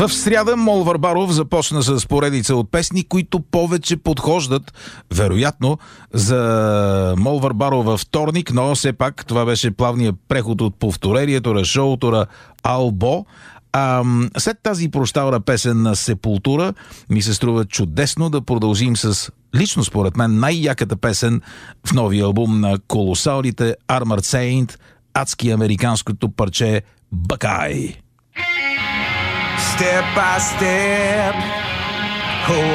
В сряда Мол Варбаров започна с поредица от песни, които повече подхождат, вероятно, за Мол Варбаров във вторник, но все пак това беше плавният преход от повторението на шоуто на Албо. След тази прощална песен на Сепултура ми се струва чудесно да продължим с, лично според мен, най-яката песен в новия албум на колосалните Armored Saint, адски американското парче Buckeye. Step by step,